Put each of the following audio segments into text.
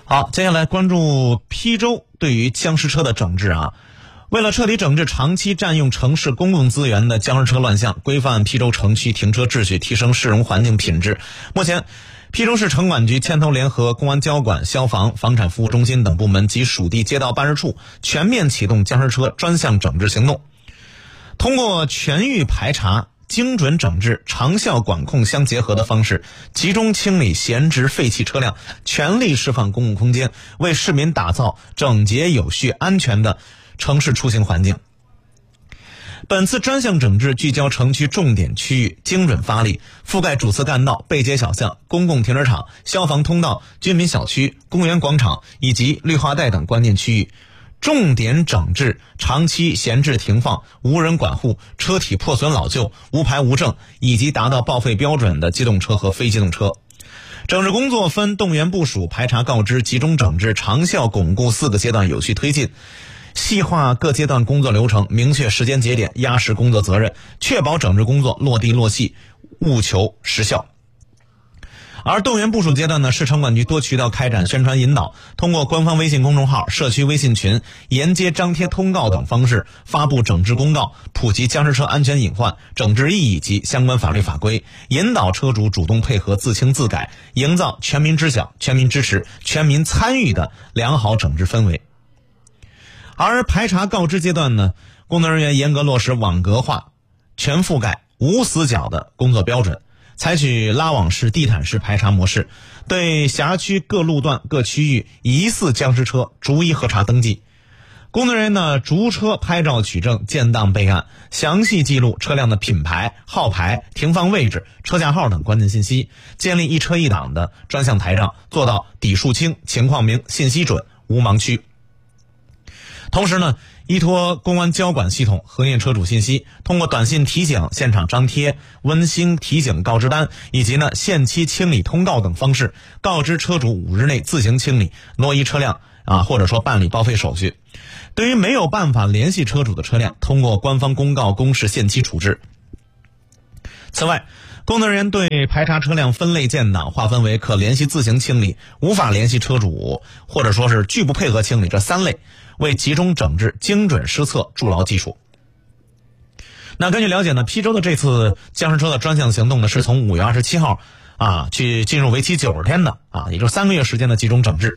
好，接下来关注邳州对于僵尸车的整治啊。为了彻底整治长期占用城市公共资源的僵尸车乱象，规范邳州城区停车秩序，提升市容环境品质，目前邳州市城管局牵头联合公安交管、消防、房产服务中心等部门及属地街道办事处全面启动僵尸车专项整治行动，通过全域排查、精准整治、长效管控相结合的方式，集中清理闲置废弃车辆，全力释放公共空间，为市民打造整洁有序、安全的城市出行环境。本次专项整治聚焦城区重点区域，精准发力，覆盖主次干道、背街小巷、公共停车场、消防通道、居民小区、公园广场以及绿化带等关键区域，重点整治长期闲置停放、无人管护、车体破损老旧、无牌无证以及达到报废标准的机动车和非机动车。整治工作分动员部署、排查告知、集中整治、长效巩固4个阶段有序推进，细化各阶段工作流程，明确时间节点，压实工作责任，确保整治工作落地落细，务求实效。而动员部署阶段呢，市城管局多渠道开展宣传引导，通过官方微信公众号、社区微信群、沿街张贴通告等方式发布整治公告，普及僵尸车安全隐患、整治意义及相关法律法规，引导车主主动配合、自清自改，营造全民知晓、全民支持、全民参与的良好整治氛围。而排查告知阶段呢，工作人员严格落实网格化、全覆盖、无死角的工作标准，采取拉网式、地毯式排查模式，对辖区各路段、各区域疑似僵尸车逐一核查登记。工作人员呢，逐车拍照取证、建档备案，详细记录车辆的品牌、号牌、停放位置、车架号等关键信息，建立一车一档的专项台账，做到底数清、情况明、信息准、无盲区。同时呢，依托公安交管系统核验车主信息，通过短信提醒、现场张贴、温馨提醒告知单以及限期清理通告等方式，告知车主5日内自行清理、挪移车辆或者说办理报废手续。对于没有办法联系车主的车辆，通过官方公告公示限期处置。此外，工作人员对排查车辆分类建档，划分为可联系自行清理、无法联系车主或者说是拒不配合清理这3类，为集中整治、精准施策筑牢基础。那根据了解呢，邳州的这次僵尸车的专项行动呢，是从5月27号去进入为期90天的也就是3个月时间的集中整治。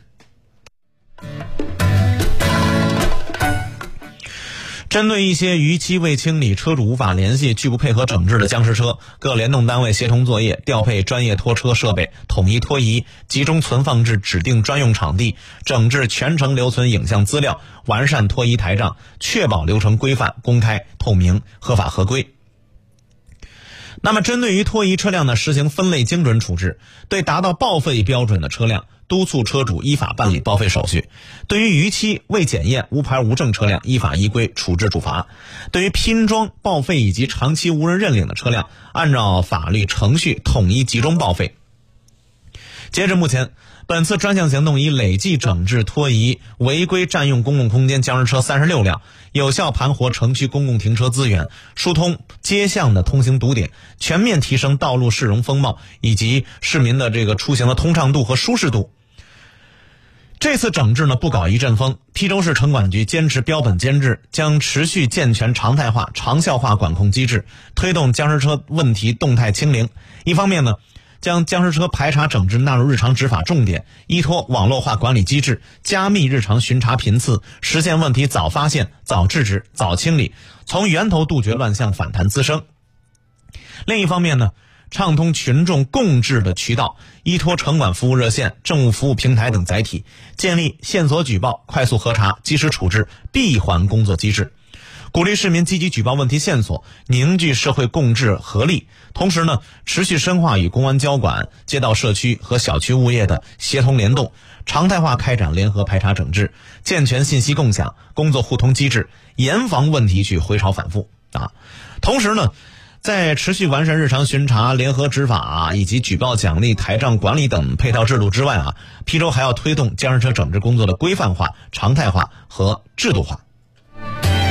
针对一些逾期未清理、车主无法联系、拒不配合整治的僵尸车，各联动单位协同作业，调配专业拖车设备，统一拖移，集中存放至指定专用场地，整治全程留存影像资料，完善拖移台账，确保流程规范、公开、透明、合法合规。那么针对于拖移车辆呢，实行分类精准处置，对达到报废标准的车辆，督促车主依法办理报废手续；对于逾期未检验、无牌无证车辆，依法依规处置处罚；对于拼装、报废以及长期无人认领的车辆，按照法律程序统一集中报废。截至目前，本次专项行动已累计整治拖移违规占用公共空间僵尸车36辆，有效盘活城区公共停车资源，疏通街巷的通行堵点，全面提升道路市容风貌以及市民的这个出行的通畅度和舒适度。这次整治呢，不搞一阵风，邳州市城管局坚持标本兼治，将持续健全常态化、长效化管控机制，推动僵尸车问题动态清零。一方面呢，将僵尸车排查整治纳入日常执法重点，依托网络化管理机制，加密日常巡查频次，实现问题早发现、早制止、早清理，从源头杜绝乱象反弹滋生。另一方面呢，畅通群众共治的渠道，依托城管服务热线、政务服务平台等载体，建立线索举报、快速核查、及时处置闭环工作机制，鼓励市民积极举报问题线索，凝聚社会共治合力。同时呢，持续深化与公安交管、街道社区和小区物业的协同联动，常态化开展联合排查整治，健全信息共享、工作互通机制，严防问题去回潮反复同时呢，在持续完善日常巡查、联合执法以及举报奖励、台账管理等配套制度之外邳州还要推动僵尸车整治工作的规范化、常态化和制度化。